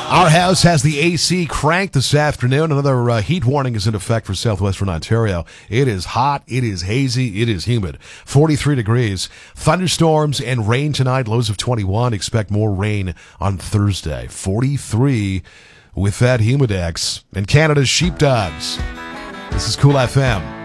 Our house has the AC cranked this afternoon. Another heat warning is in effect for southwestern Ontario. It is hot, it is hazy, it is humid. 43 degrees. Thunderstorms and rain tonight, lows of 21. Expect more rain on Thursday. 43 with that humidex. And Canada's sheepdogs. This is Cool FM.